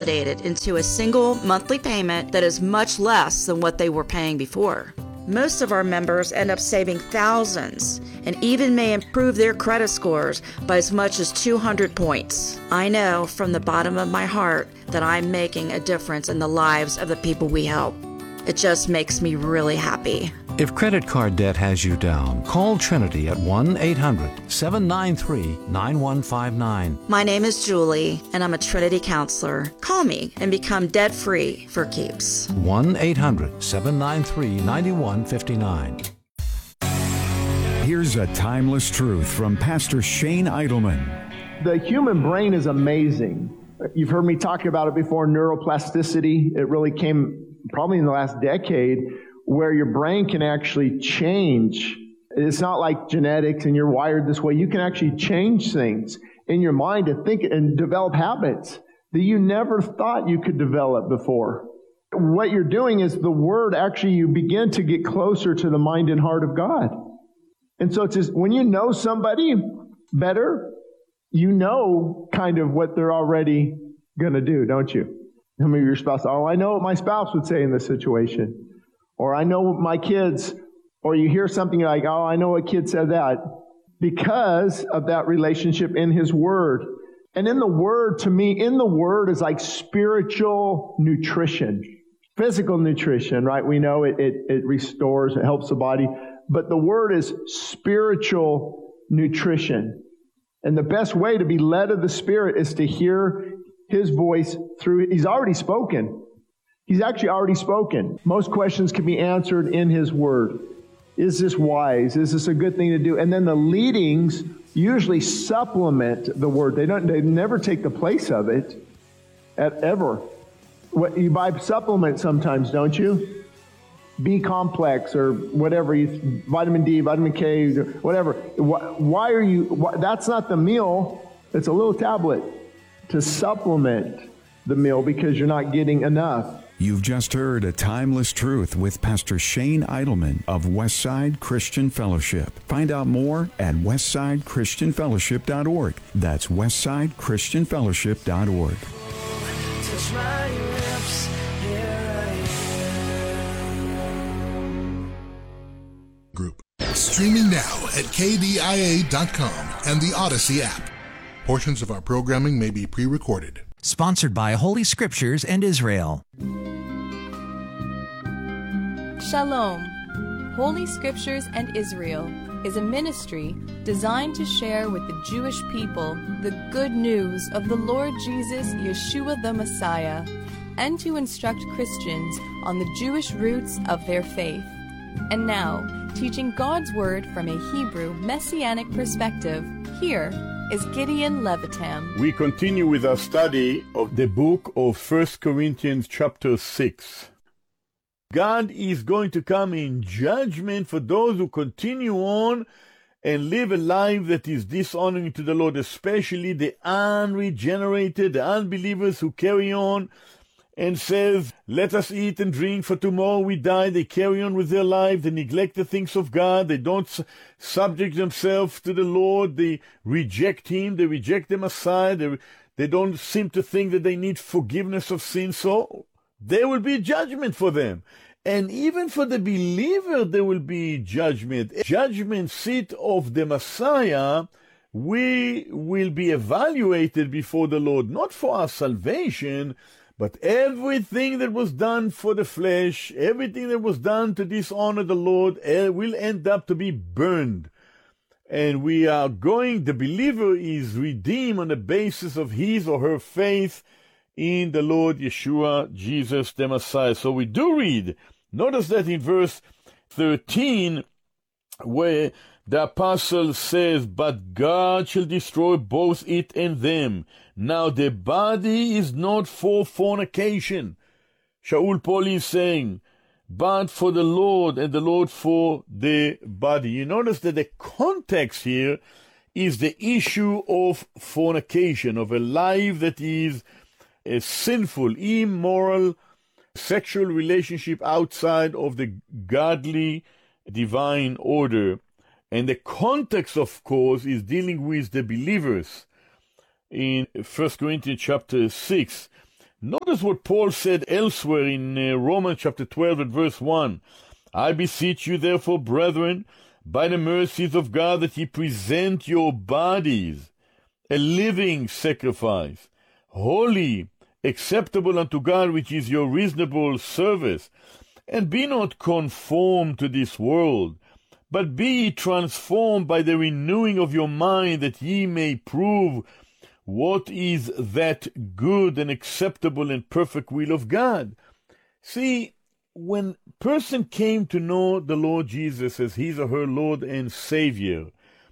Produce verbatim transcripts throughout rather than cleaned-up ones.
consolidated into a single monthly payment that is much less than what they were paying before. Most of our members end up saving thousands and even may improve their credit scores by as much as two hundred points. I know from the bottom of my heart that I'm making a difference in the lives of the people we help. It just makes me really happy. If credit card debt has you down, call Trinity at one eight hundred seven nine three nine one five nine. My name is Julie, and I'm a Trinity counselor. Call me and become debt-free for keeps. one eight hundred seven nine three nine one five nine. Here's a timeless truth from Pastor Shane Idleman. The human brain is amazing. You've heard me talk about it before, neuroplasticity. It really came probably in the last decade, where your brain can actually change. It's not like genetics and you're wired this way. You can actually change things in your mind to think and develop habits that you never thought you could develop before. What you're doing is the Word, actually you begin to get closer to the mind and heart of God. And so it's just, when you know somebody better, you know kind of what they're already going to do, don't you? Some of your spouse, oh, I know what my spouse would say in this situation. Or I know what my kids, or you hear something like, oh, I know what kid said that. Because of that relationship in His Word. And in the Word, to me, in the Word is like spiritual nutrition. Physical nutrition, right? We know it, it, it restores, it helps the body. But the Word is spiritual nutrition. And the best way to be led of the Spirit is to hear His voice through, He's already spoken. He's actually already spoken. Most questions can be answered in His Word. Is this wise? Is this a good thing to do? And then the leadings usually supplement the Word. They don't. They never take the place of it, at, ever. What, you buy supplements sometimes, don't you? B complex or whatever, you, vitamin D, vitamin K, whatever. Why are you? Why, that's not the meal. It's a little tablet to supplement the meal because you're not getting enough. You've just heard A Timeless Truth with Pastor Shane Idleman of Westside Christian Fellowship. Find out more at westside christian fellowship dot org. That's westside christian fellowship dot org. Touch my lips, here I am. Group. Streaming now at K D I A dot com and the Odyssey app. Portions of our programming may be pre-recorded. Sponsored by Holy Scriptures and Israel. Shalom. Holy Scriptures and Israel is a ministry designed to share with the Jewish people the good news of the Lord Jesus, Yeshua the Messiah, and to instruct Christians on the Jewish roots of their faith. And now, teaching God's Word from a Hebrew Messianic perspective, here is Gideon Levitam. We continue with our study of the book of First Corinthians chapter six. God is going to come in judgment for those who continue on and live a life that is dishonoring to the Lord, especially the unregenerated, the unbelievers who carry on and says, let us eat and drink, for tomorrow we die. They carry on with their life. They neglect the things of God. They don't su- subject themselves to the Lord. They reject Him. They reject the Messiah. They, they don't seem to think that they need forgiveness of sin. So there will be judgment for them. And even for the believer, there will be judgment. Judgment seat of the Messiah, we will be evaluated before the Lord, not for our salvation, but everything that was done for the flesh, everything that was done to dishonor the Lord, will end up to be burned. And we are going, the believer is redeemed on the basis of his or her faith in the Lord Yeshua, Jesus the Messiah. So we do read, notice that in verse thirteen, where the apostle says, but God shall destroy both it and them. Now the body is not for fornication. Shaul Paul is saying, but for the Lord, and the Lord for the body. You notice that the context here is the issue of fornication, of a life that is a sinful, immoral, sexual relationship outside of the godly, divine order. And the context, of course, is dealing with the believers. In First Corinthians chapter six, Notice what Paul said elsewhere in uh, Romans chapter twelve and verse one. I beseech you, therefore, brethren, by the mercies of God, that ye present your bodies a living sacrifice, holy, acceptable unto God, which is your reasonable service. And be not conformed to this world, but be ye transformed by the renewing of your mind, that ye may prove what is that good and acceptable and perfect will of God. See, when a person came to know the Lord Jesus as his or her Lord and Savior,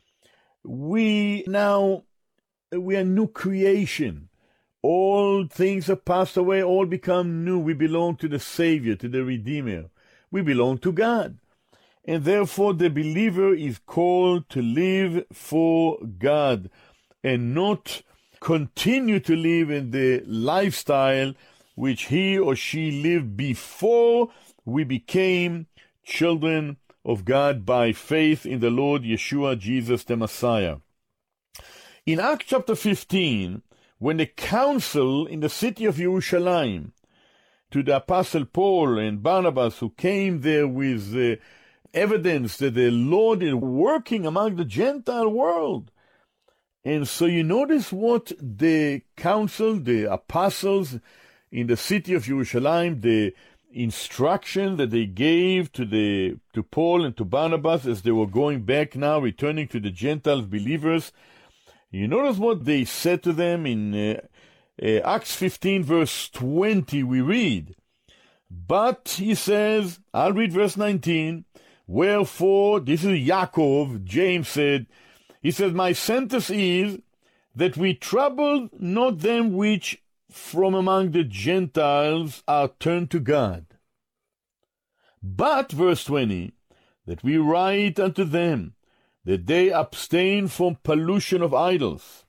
we now, we are new creation. All things have passed away, all become new. We belong to the Savior, to the Redeemer. We belong to God. And therefore the believer is called to live for God and not continue to live in the lifestyle which he or she lived before we became children of God by faith in the Lord Yeshua, Jesus the Messiah. In Acts chapter fifteen, when the council in the city of Jerusalem to the apostle Paul and Barnabas, who came there with uh, evidence that the Lord is working among the Gentile world. And so you notice what the council, the apostles in the city of Jerusalem, the instruction that they gave to the to Paul and to Barnabas as they were going back now, returning to the Gentiles believers. You notice what they said to them in uh, uh, Acts fifteen, verse twenty, we read. But, he says, I'll read verse nineteen, wherefore, this is Yaakov, James said, he says, my sentence is that we trouble not them which from among the Gentiles are turned to God. But, verse twenty, that we write unto them that they abstain from pollution of idols,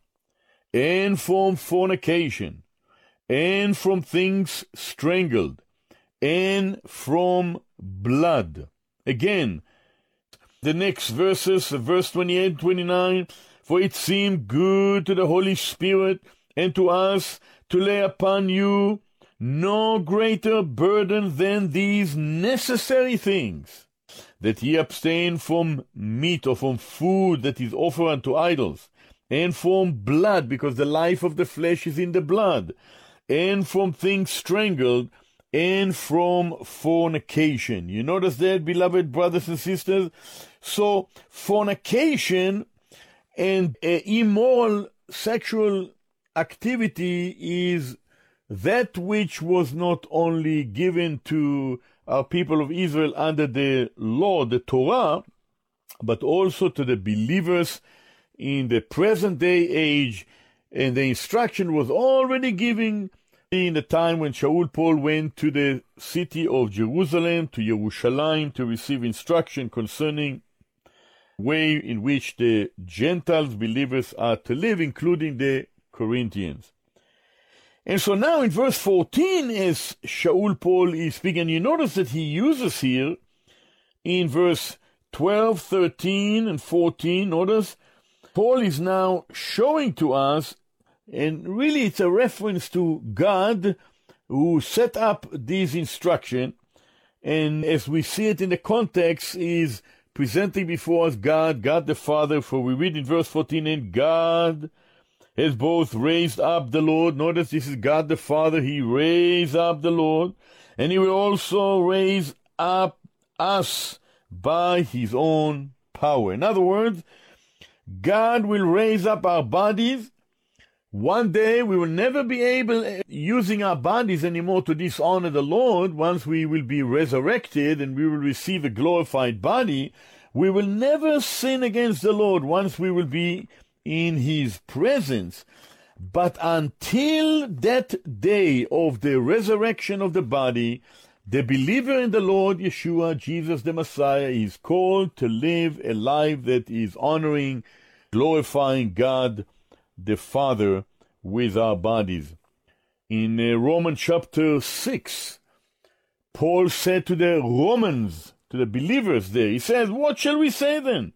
and from fornication, and from things strangled, and from blood. Again, the next verses, verse twenty-eight and twenty-nine, for it seemed good to the Holy Spirit and to us to lay upon you no greater burden than these necessary things, that ye abstain from meat or from food that is offered unto idols, and from blood, because the life of the flesh is in the blood, and from things strangled, and from fornication. You notice that, beloved brothers and sisters? So, fornication and uh, immoral sexual activity is that which was not only given to our people of Israel under the law, the Torah, but also to the believers in the present day age. And the instruction was already given in the time when Shaul Paul went to the city of Jerusalem, to Jerusalem, to receive instruction concerning the way in which the Gentiles believers are to live, including the Corinthians. And so now in verse fourteen, as Shaul Paul is speaking, you notice that he uses here in verse twelve, thirteen, and fourteen, notice Paul is now showing to us, and really it's a reference to God who set up this instruction, and as we see it in the context, is presenting before us God, God the Father, for we read in verse fourteen, and God has both raised up the Lord. Notice this is God the Father. He raised up the Lord, and he will also raise up us by his own power. In other words, God will raise up our bodies. One day we will never be able, using our bodies anymore, to dishonor the Lord. Once we will be resurrected and we will receive a glorified body, we will never sin against the Lord once we will be in his presence. But until that day of the resurrection of the body, the believer in the Lord Yeshua, Jesus the Messiah, is called to live a life that is honoring, glorifying God the Father with our bodies. In uh, Romans chapter six, Paul said to the Romans, to the believers there, he says, what shall we say then?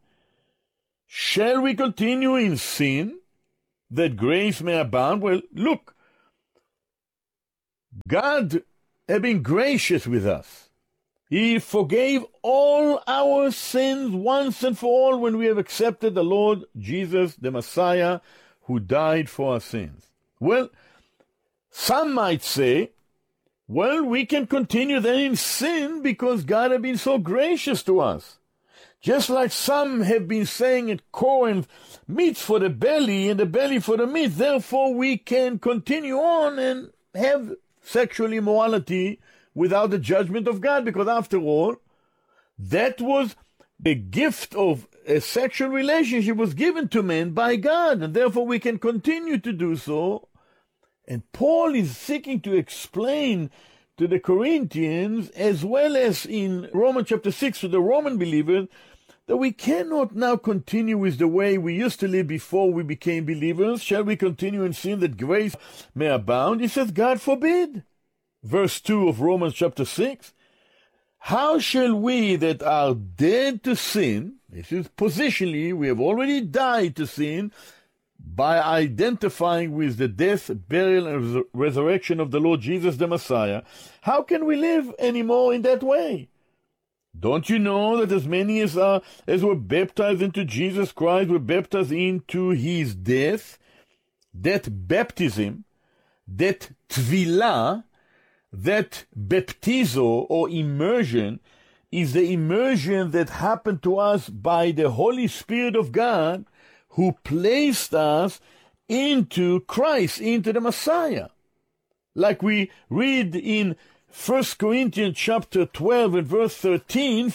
Shall we continue in sin, that grace may abound? Well, look, God has been gracious with us. He forgave all our sins once and for all when we have accepted the Lord Jesus, the Messiah, who died for our sins. Well, some might say, well, we can continue then in sin because God has been so gracious to us. Just like some have been saying at Corinth, meat's for the belly and the belly for the meat. Therefore, we can continue on and have sexual immorality without the judgment of God, because after all, that was the gift of a sexual relationship was given to men by God, and therefore we can continue to do so. And Paul is seeking to explain to the Corinthians, as well as in Romans chapter six to the Roman believers, that we cannot now continue with the way we used to live before we became believers. Shall we continue in sin that grace may abound? He says, God forbid. Verse two of Romans chapter six, how shall we that are dead to sin, this is positionally, we have already died to sin, by identifying with the death, burial, and res- resurrection of the Lord Jesus the Messiah, how can we live anymore in that way? Don't you know that as many as are as were baptized into Jesus Christ were baptized into his death? That baptism, that tvilah, that baptizo or immersion is the immersion that happened to us by the Holy Spirit of God, who placed us into Christ, into the Messiah. Like we read in First Corinthians chapter twelve and verse thirteen,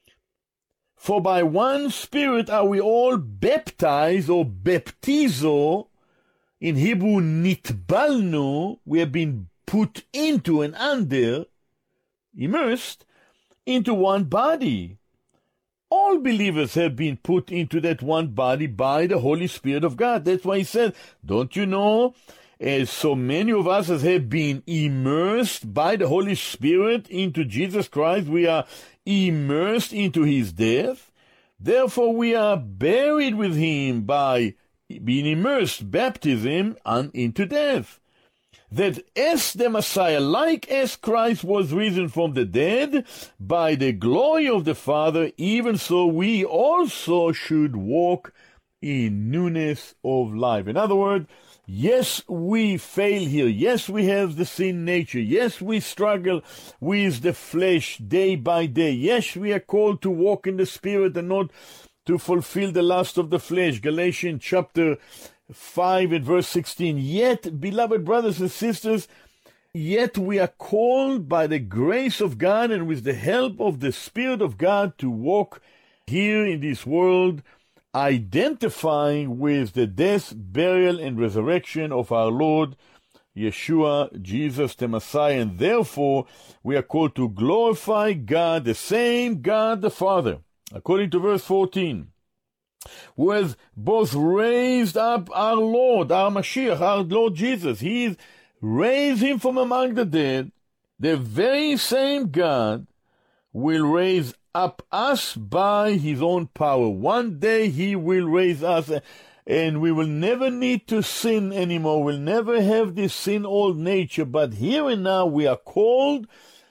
for by one Spirit are we all baptized, or baptizo, in Hebrew nitbalnu, we have been put into and under, immersed, into one body. All believers have been put into that one body by the Holy Spirit of God. That's why he said, don't you know, as so many of us as have been immersed by the Holy Spirit into Jesus Christ, we are immersed into his death. Therefore we are buried with him by being immersed, baptism, and into death. That as the Messiah, like as Christ was risen from the dead by the glory of the Father, even so we also should walk in newness of life. In other words, yes, we fail here. Yes, we have the sin nature. Yes, we struggle with the flesh day by day. Yes, we are called to walk in the Spirit and not to fulfill the lust of the flesh. Galatians chapter five and verse sixteen. Yet, beloved brothers and sisters, yet we are called by the grace of God and with the help of the Spirit of God to walk here in this world, identifying with the death, burial, and resurrection of our Lord Yeshua, Jesus the Messiah, and therefore we are called to glorify God, the same God the Father, according to verse fourteen. Who has both raised up our Lord, our Mashiach, our Lord Jesus. He raised him from among the dead. The very same God will raise up us by his own power. One day he will raise us, and we will never need to sin anymore. We'll never have this sin old nature. But here and now we are called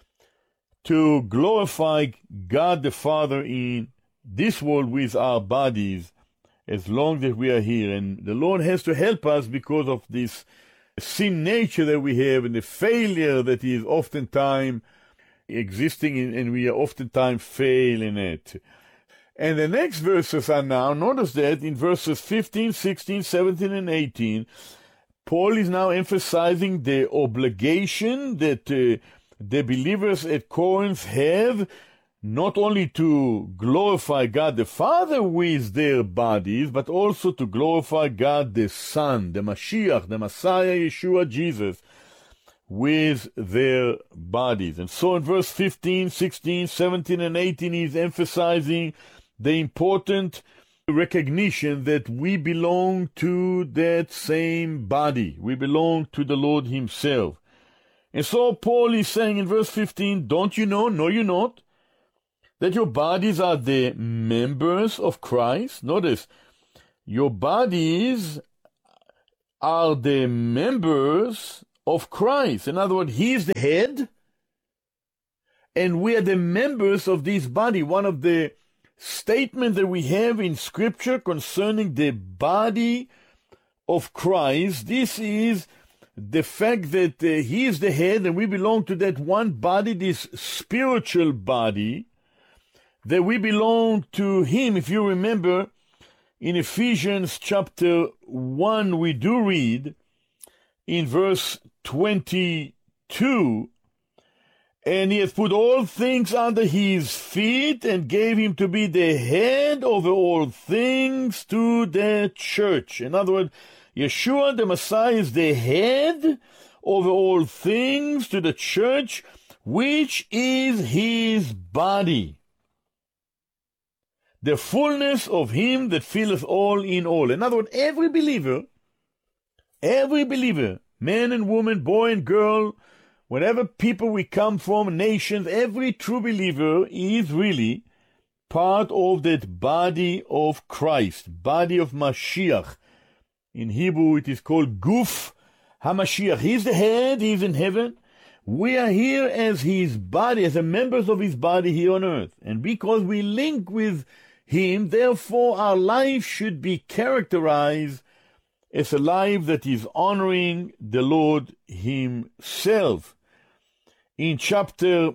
to glorify God the Father in this world with our bodies as long as we are here. And the Lord has to help us because of this sin nature that we have and the failure that is oftentimes existing in, and we are oftentimes failing it. And the next verses are now, notice that in verses fifteen, sixteen, seventeen, and eighteen, Paul is now emphasizing the obligation that uh, the believers at Corinth have, not only to glorify God the Father with their bodies, but also to glorify God the Son, the Mashiach, the Messiah, Yeshua, Jesus, with their bodies. And so in verse fifteen, sixteen, seventeen, and eighteen, he's emphasizing the important recognition that we belong to that same body. We belong to the Lord himself. And so Paul is saying in verse fifteen, don't you know, no you not, that your bodies are the members of Christ? Notice, your bodies are the members of Christ. In other words, he is the head, and we are the members of this body. One of the statements that we have in Scripture concerning the body of Christ, this is the fact that uh, he is the head and we belong to that one body, this spiritual body, that we belong to him. If you remember, in Ephesians chapter one, we do read in verse twenty-two, and he has put all things under his feet and gave him to be the head over all things to the church. In other words, Yeshua the Messiah is the head over all things to the church, which is his body, the fullness of him that filleth all in all. In other words, every believer, every believer, man and woman, boy and girl, whatever people we come from, nations, every true believer is really part of that body of Christ, body of Mashiach. In Hebrew, it is called Guf HaMashiach. He's the head, he's in heaven. We are here as his body, as a members of his body here on earth. And because we link with him, therefore our life should be characterized as a life that is honoring the Lord himself. In chapter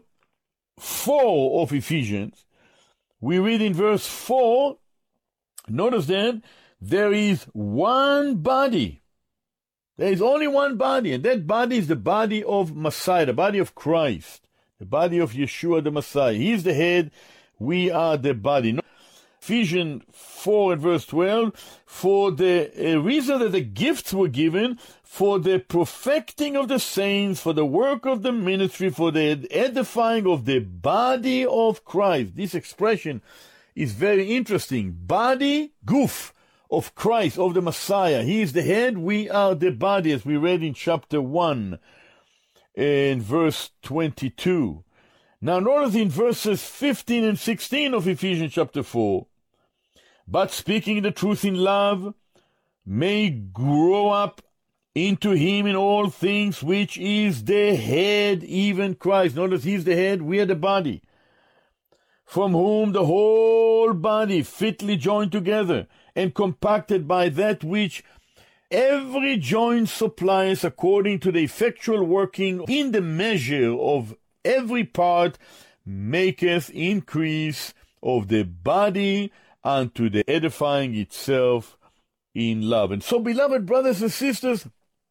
four of Ephesians, we read in verse four, notice that there is one body. There is only one body, and that body is the body of Messiah, the body of Christ, the body of Yeshua the Messiah. He is the head, we are the body. Ephesians four and verse twelve, for the uh, reason that the gifts were given, for the perfecting of the saints, for the work of the ministry, for the edifying of the body of Christ. This expression is very interesting. Body, guf, of Christ, of the Messiah. He is the head, we are the body, as we read in chapter one and verse twenty-two. Now notice in verses fifteen and sixteen of Ephesians chapter four, but speaking the truth in love, may grow up into him in all things, which is the head, even Christ. Notice he's the head, we are the body, from whom the whole body fitly joined together and compacted by that which every joint supplies according to the effectual working in the measure of every part, maketh increase of the body unto the edifying itself in love. And so, beloved brothers and sisters,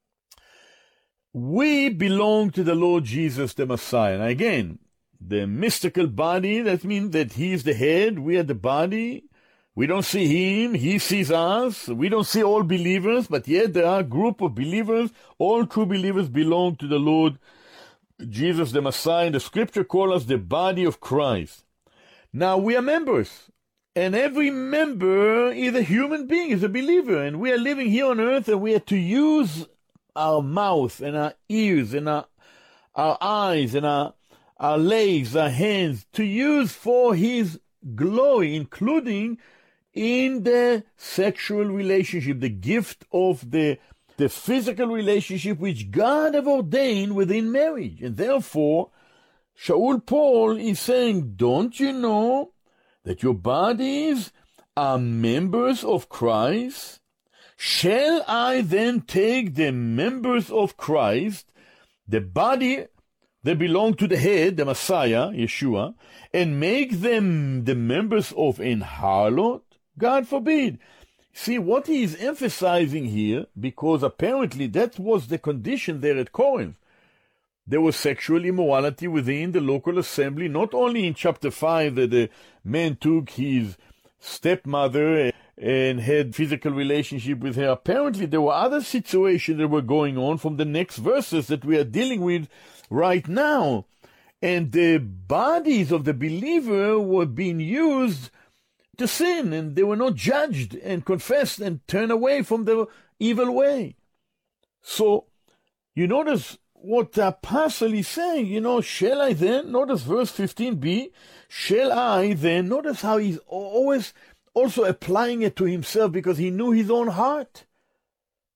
we belong to the Lord Jesus the Messiah. And again, the mystical body, that means that he is the head, we are the body. We don't see him, he sees us. We don't see all believers, but yet there are a group of believers. All true believers belong to the Lord Jesus the Messiah. The scripture calls us the body of Christ. Now we are members, and every member is a human being, is a believer, and we are living here on earth, and we are to use our mouth and our ears and our, our eyes and our, our legs, our hands, to use for his glory, including in the sexual relationship, the gift of the, the physical relationship which God have ordained within marriage. And therefore, Shaul Paul is saying, don't you know that your bodies are members of Christ? Shall I then take the members of Christ, the body that belong to the head, the Messiah, Yeshua, and make them the members of an harlot? God forbid. See, what he is emphasizing here, because apparently that was the condition there at Corinth. There was sexual immorality within the local assembly, not only in chapter five that the man took his stepmother and had physical relationship with her. Apparently there were other situations that were going on from the next verses that we are dealing with right now. And the bodies of the believer were being used to sin, and they were not judged and confessed and turned away from the evil way. So, you notice what the apostle is saying, you know, shall I then, notice verse fifteen b, shall I then, notice how he's always also applying it to himself because he knew his own heart.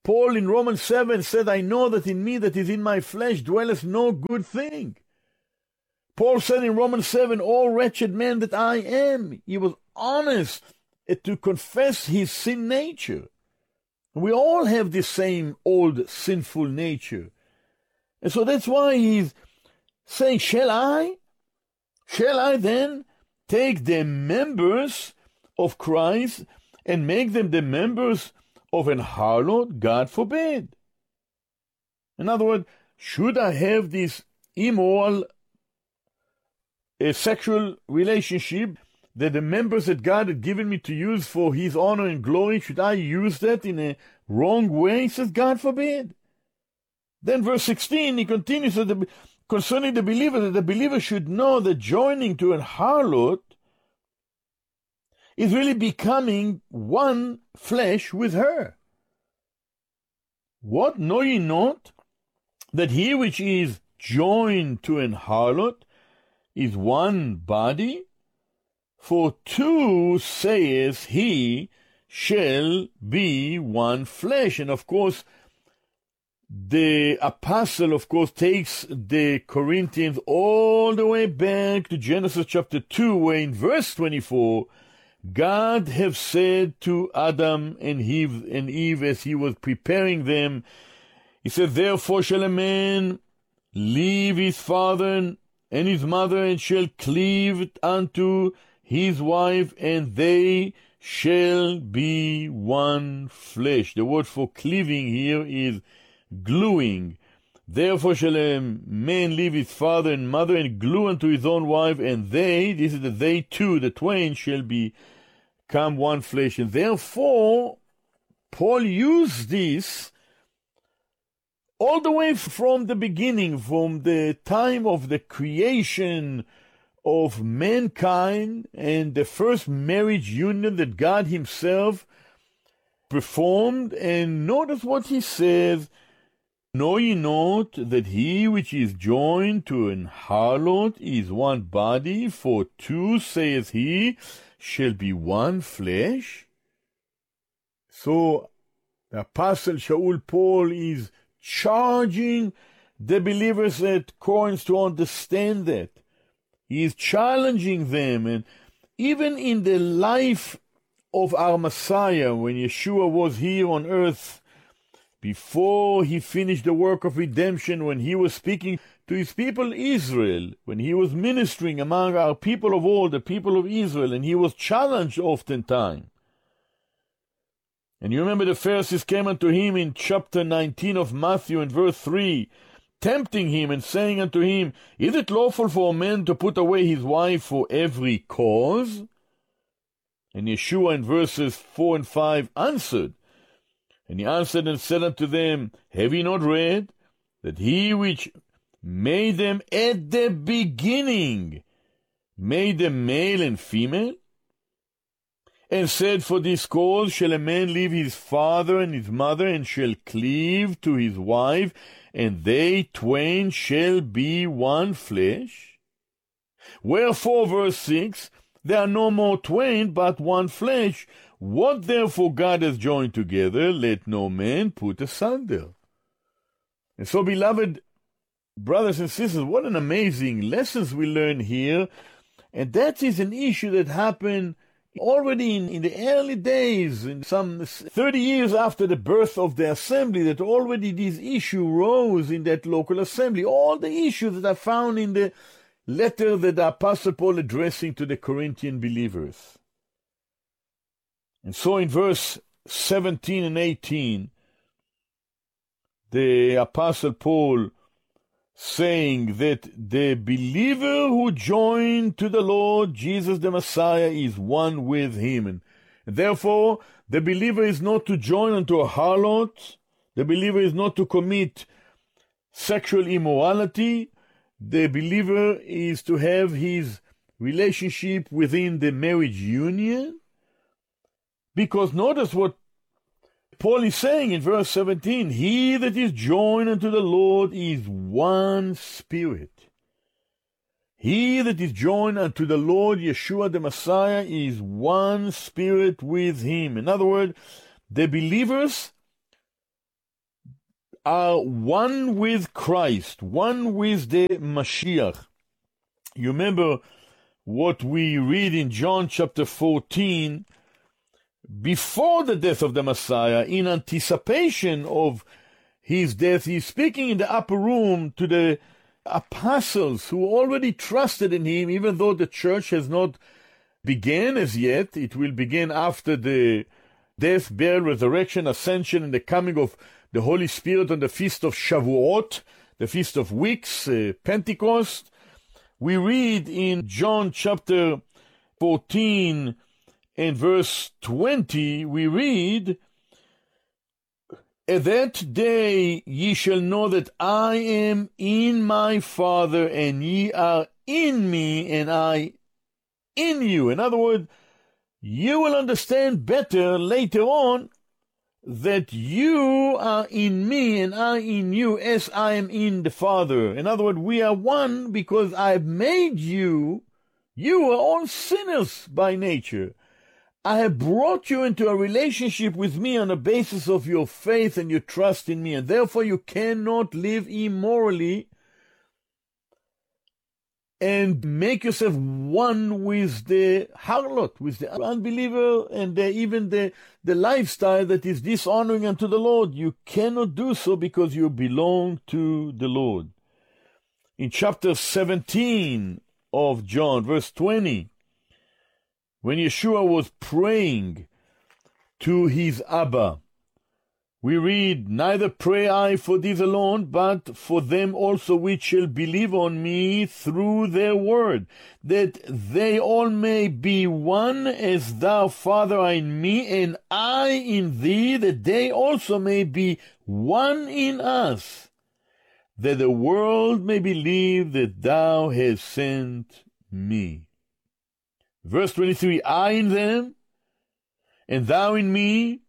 Paul in Romans seven said, I know that in me that is in my flesh dwelleth no good thing. Paul said in Romans seven, all wretched man that I am. He was honest to confess his sin nature. We all have the same old sinful nature. And so that's why he's saying, shall I? Shall I then take the members of Christ and make them the members of an harlot? God forbid. In other words, should I have this immoral uh, sexual relationship that the members that God had given me to use for his honor and glory, should I use that in a wrong way? He says, God forbid. Then verse sixteen, he continues that the, concerning the believer, that the believer should know that joining to a harlot is really becoming one flesh with her. What, know ye not that he which is joined to an harlot is one body? For two, saith he, shall be one flesh. And of course, the apostle, of course, takes the Corinthians all the way back to Genesis chapter two, where in verse twenty-four, God have said to Adam and Eve, and Eve as he was preparing them, he said, therefore shall a man leave his father and his mother, and shall cleave unto his wife, and they shall be one flesh. The word for cleaving here is gluing. Therefore shall a man leave his father and mother, and glue unto his own wife, and they, this is the they two, the twain, shall become one flesh. And therefore, Paul used this all the way from the beginning, from the time of the creation of mankind and the first marriage union that God himself performed. And notice what he says, know ye not that he which is joined to an harlot is one body? For two, saith he, shall be one flesh. So the Apostle Shaul Paul is charging the believers at Corinth to understand that. He is challenging them. And even in the life of our Messiah, when Yeshua was here on earth, before he finished the work of redemption, when he was speaking to his people Israel, when he was ministering among our people of old, the people of Israel, and he was challenged oftentimes. And you remember the Pharisees came unto him in chapter nineteen of Matthew in verse three, tempting him and saying unto him, is it lawful for a man to put away his wife for every cause? And Yeshua in verses four and five answered, and he answered and said unto them, have ye not read that he which made them at the beginning made them male and female? And said, for this cause shall a man leave his father and his mother, and shall cleave to his wife, and they twain shall be one flesh. Wherefore, verse six, they are no more twain, but one flesh. What therefore God has joined together, let no man put asunder. And so, beloved brothers and sisters, what an amazing lessons we learn here. And that is an issue that happened already in, in the early days, in some thirty years after the birth of the assembly, that already this issue rose in that local assembly. All the issues that are found in the letter that the Apostle Paul addressing to the Corinthian believers. And so in verse seventeen and eighteen, the Apostle Paul saying that the believer who joined to the Lord Jesus the Messiah is one with him. And therefore, the believer is not to join unto a harlot. The believer is not to commit sexual immorality. The believer is to have his relationship within the marriage union. Because notice what Paul is saying in verse seventeen, he that is joined unto the Lord is one spirit. He that is joined unto the Lord Yeshua the Messiah is one spirit with him. In other words, the believers are one with Christ, one with the Mashiach. You remember what we read in John chapter fourteen, before the death of the Messiah, in anticipation of his death, he's speaking in the upper room to the apostles who already trusted in him, even though the church has not begun as yet. It will begin after the death, burial, resurrection, ascension, and the coming of the Holy Spirit on the Feast of Shavuot, the Feast of Weeks, uh, Pentecost. We read in John chapter fourteen and verse twenty, we read, "At that day ye shall know that I am in my Father, and ye are in me, and I in you." In other words, you will understand better later on that you are in me and I in you as I am in the Father. In other words, we are one because I have made you. You are all sinners by nature. I have brought you into a relationship with me on the basis of your faith and your trust in me, and therefore you cannot live immorally and make yourself one with the harlot, with the unbeliever, and the, even the, the lifestyle that is dishonoring unto the Lord. You cannot do so because you belong to the Lord. In chapter seventeen of John, verse twenty, when Yeshua was praying to his Abba, we read, "Neither pray I for these alone, but for them also which shall believe on me through their word, that they all may be one, as thou, Father, art in me, and I in thee, that they also may be one in us, that the world may believe that thou hast sent me." Verse twenty-three, "I in them, and thou in me,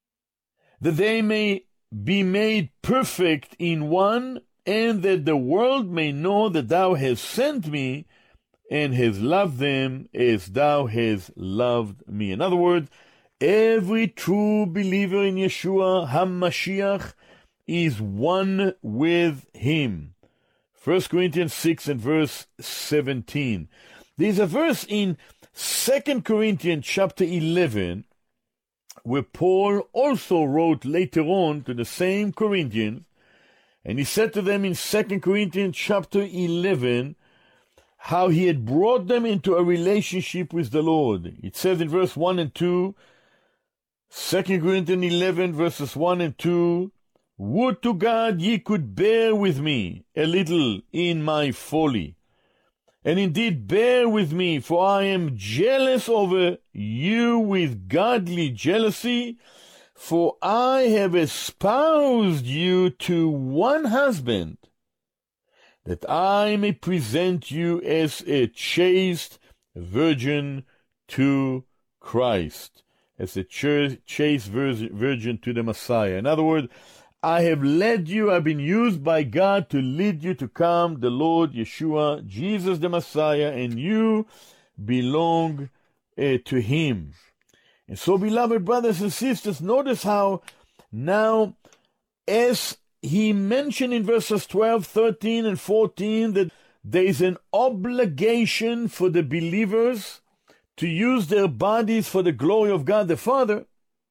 that they may be made perfect in one, and that the world may know that thou hast sent me, and hast loved them as thou hast loved me." In other words, every true believer in Yeshua HaMashiach is one with him. First Corinthians six and verse seventeen. There's a verse in Second Corinthians chapter eleven, where Paul also wrote later on to the same Corinthians, and he said to them in Second Corinthians chapter eleven, how he had brought them into a relationship with the Lord. It says in verse one and two, Second Corinthians eleven, verses one and two, "Would to God ye could bear with me a little in my folly. And indeed bear with me, for I am jealous over you with godly jealousy, for I have espoused you to one husband, that I may present you as a chaste virgin to Christ," as a chaste virgin to the Messiah. In other words, I have led you, I've been used by God to lead you to come, the Lord Yeshua, Jesus the Messiah, and you belong uh, to him. And so, beloved brothers and sisters, notice how now, as he mentioned in verses twelve, thirteen, and fourteen, that there is an obligation for the believers to use their bodies for the glory of God the Father,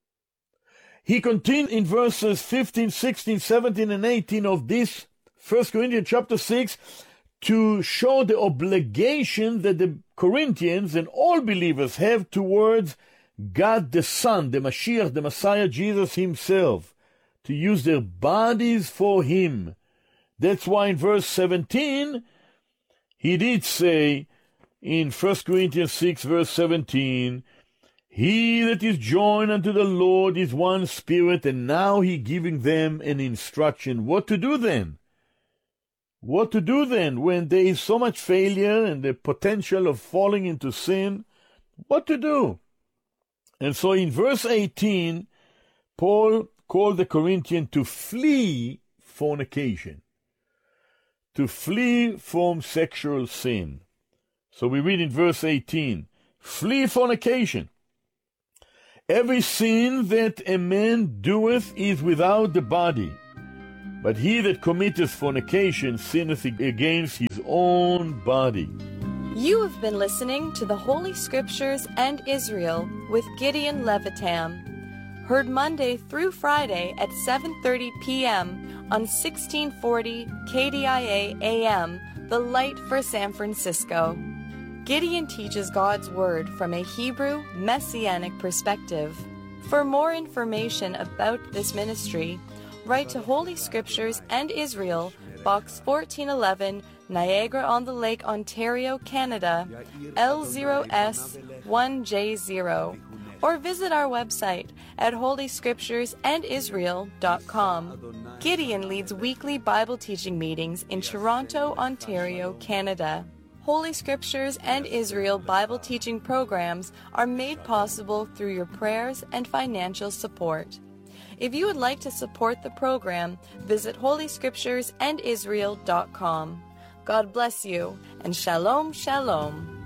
he continued in verses fifteen, sixteen, seventeen, and eighteen of this First Corinthians chapter six to show the obligation that the Corinthians and all believers have towards God the Son, the Mashiach, the Messiah, Jesus himself, to use their bodies for him. That's why in verse seventeen, he did say in First Corinthians six, verse seventeen, "He that is joined unto the Lord is one spirit," and now he giving them an instruction. What to do then? What to do then when there is so much failure and the potential of falling into sin? What to do? And so in verse eighteen, Paul called the Corinthians to flee fornication, to flee from sexual sin. So we read in verse eighteen, "Flee fornication. Every sin that a man doeth is without the body, But he that committeth fornication sinneth against his own body. You have been listening to the Holy Scriptures and Israel with Gideon Levitam. Heard Monday through Friday at seven thirty p.m. on sixteen forty K D I A A M, the light for San Francisco. Gideon teaches God's Word from a Hebrew Messianic perspective. For more information about this ministry, write to Holy Scriptures and Israel, Box fourteen eleven, Niagara-on-the-Lake, Ontario, Canada, L zero S one J zero, or visit our website at holy scriptures and israel dot com. Gideon leads weekly Bible teaching meetings in Toronto, Ontario, Canada. Holy Scriptures and Israel Bible teaching programs are made possible through your prayers and financial support. If you would like to support the program, visit holy scriptures and israel dot com. God bless you, and shalom, shalom.